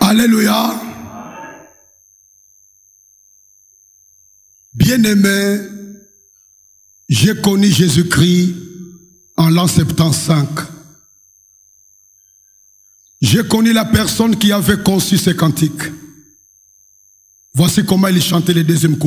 Alléluia. Bien-aimé, j'ai connu Jésus-Christ en l'an 75. J'ai connu la personne qui avait conçu ces cantiques. Voici comment il chantait les deuxièmes couplets.